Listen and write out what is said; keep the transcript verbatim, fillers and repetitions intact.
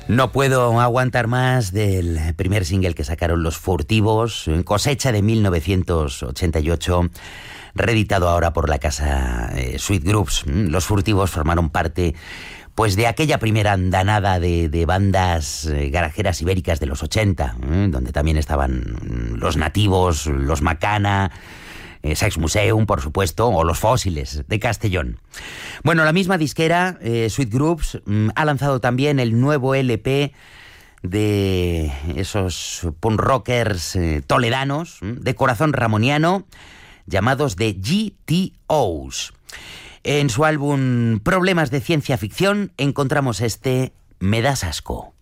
No puedo aguantar más del primer single que sacaron Los Furtivos, en cosecha de mil novecientos ochenta y ocho, reeditado ahora por la casa eh, Sweet Groups. Los Furtivos formaron parte pues de aquella primera andanada de, de bandas eh, garajeras ibéricas de los ochenta, eh, donde también estaban Los Nativos, Los Macana, Eh, Sex Museum, por supuesto, o Los Fósiles, de Castellón. Bueno, la misma disquera, eh, Sweet Groups, mm, ha lanzado también el nuevo L P de esos punk rockers eh, toledanos, mm, de corazón ramoniano, llamados The G T Os. En su álbum Problemas de Ciencia Ficción encontramos este Me das asco.